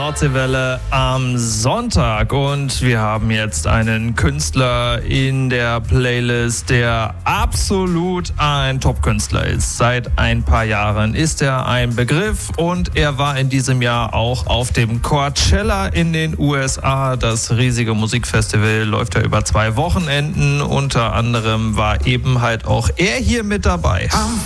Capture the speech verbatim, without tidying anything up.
Nordseewelle am Sonntag und wir haben jetzt einen Künstler in der Playlist, der absolut ein Top-Künstler ist. Seit ein paar Jahren ist er ein Begriff und er war in diesem Jahr auch auf dem Coachella in den U S A. Das riesige Musikfestival läuft ja über zwei Wochenenden. Unter anderem war eben halt auch er hier mit dabei. I'm